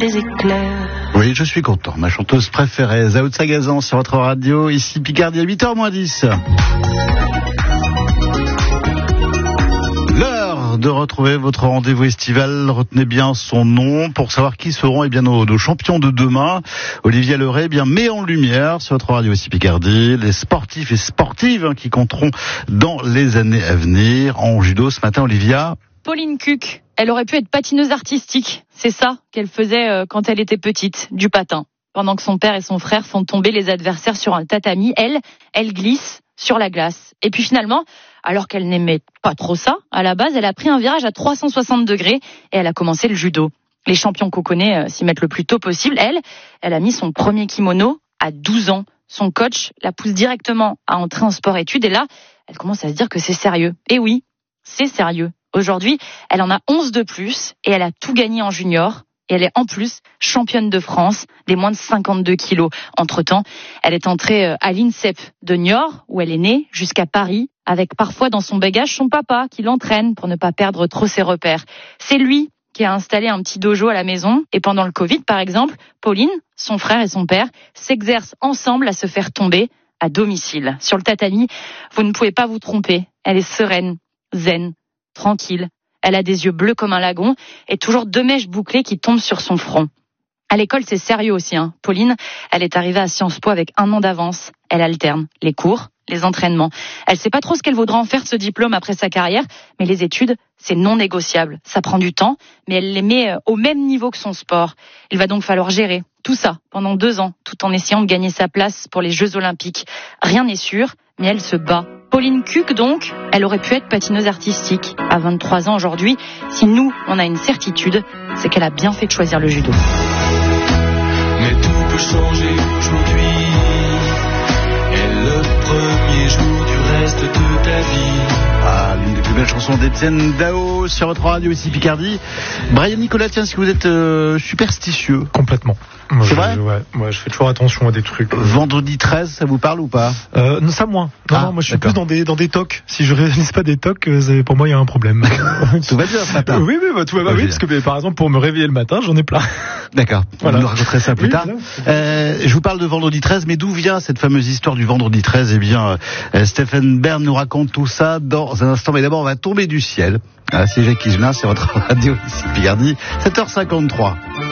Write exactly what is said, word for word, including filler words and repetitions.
des éclairs. Oui, je suis content. Ma chanteuse préférée, Zao Sagazan sur votre radio, ici Picardie à huit heures moins dix. L'heure de retrouver votre rendez-vous estival. Retenez bien son nom pour savoir qui seront eh bien, nos, nos champions de demain. Olivier Leray eh bien, met en lumière sur votre radio ici Picardie les sportifs et sportives hein, qui compteront dans les années à venir. En judo ce matin, Olivia. Pauline Cuc, elle aurait pu être patineuse artistique. C'est ça qu'elle faisait euh, quand elle était petite, du patin. Pendant que son père et son frère font tomber les adversaires sur un tatami, elle, elle glisse sur la glace. Et puis finalement, alors qu'elle n'aimait pas trop ça, à la base, elle a pris un virage à trois cent soixante degrés et elle a commencé le judo. Les champions qu'on connaît euh, s'y mettent le plus tôt possible. Elle, elle a mis son premier kimono à douze ans. Son coach la pousse directement à entrer en sport-études et là, elle commence à se dire que c'est sérieux. Et oui, c'est sérieux. Aujourd'hui, elle en a onze de plus et elle a tout gagné en junior. Et elle est en plus championne de France des moins de cinquante-deux kilos. Entre-temps, elle est entrée à l'INSEP de Niort, où elle est née, jusqu'à Paris, avec parfois dans son bagage son papa qui l'entraîne pour ne pas perdre trop ses repères. C'est lui qui a installé un petit dojo à la maison. Et pendant le Covid, par exemple, Pauline, son frère et son père s'exercent ensemble à se faire tomber à domicile. Sur le tatami, vous ne pouvez pas vous tromper. Elle est sereine, zen, tranquille. Elle a des yeux bleus comme un lagon et toujours deux mèches bouclées qui tombent sur son front. À l'école, c'est sérieux aussi. Hein. Pauline, elle est arrivée à Sciences Po avec un an d'avance. Elle alterne les cours, les entraînements. Elle sait pas trop ce qu'elle voudra en faire de ce diplôme après sa carrière, mais les études, c'est non négociable. Ça prend du temps, mais elle les met au même niveau que son sport. Il va donc falloir gérer tout ça pendant deux ans, tout en essayant de gagner sa place pour les Jeux Olympiques. Rien n'est sûr, mais elle se bat. Pauline Cuc, donc, elle aurait pu être patineuse artistique à vingt-trois ans aujourd'hui. Si nous, on a une certitude, c'est qu'elle a bien fait de choisir le judo. Mais tout peut changer aujourd'hui. Et le premier jour du reste de ta vie. Ah, l'une des plus belles chansons d'Étienne Dao sur votre radio ici Picardie. Brian Nicolas, tiens, est-ce que vous êtes euh, superstitieux? Complètement. Moi, c'est je, vrai ouais, moi je fais toujours attention à des trucs. Vendredi treize, ça vous parle ou pas? euh, non, Ça moins. Non, ah, non, moi je suis d'accord. plus dans des dans des tocs. Si je réalise pas des tocs, euh, pour moi il y a un problème. Tout va bien ce matin. Oui, oui, bah, tout va bien. Oui, parce que par exemple pour me réveiller le matin, j'en ai plein. D'accord. Voilà. Vous nous raconterez ça plus Oui, tard. voilà. Euh, je vous parle de vendredi treize, mais d'où vient cette fameuse histoire du vendredi treize? Eh bien, euh, Stéphane Bern nous raconte tout ça dans un instant. Mais d'abord, on va tomber du ciel. Ah, c'est Jacques Higelin sur votre radio ici Picardie, sept heures cinquante-trois.